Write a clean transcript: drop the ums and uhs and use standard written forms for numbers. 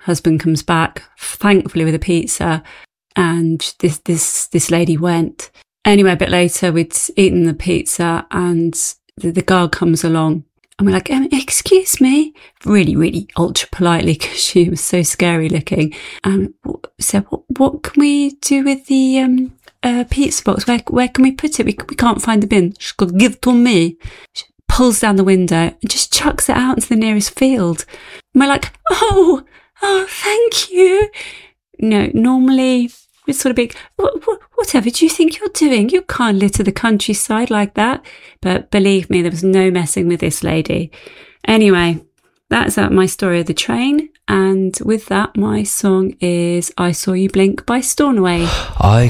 husband comes back, thankfully with a pizza, and this lady went. Anyway, a bit later, we'd eaten the pizza, and the guard comes along, and we're like, excuse me, really, really ultra politely, because she was so scary looking. And said, what can we do with the pizza box? Where can we put it? We can't find the bin. She's got to give it to me. She pulls down the window and just chucks it out into the nearest field. And we're like, oh, thank you. No, normally it's sort of big, whatever do you think you're doing? You can't litter the countryside like that. But believe me, there was no messing with this lady. Anyway, that's my story of the train. And with that, my song is I Saw You Blink by Stornoway.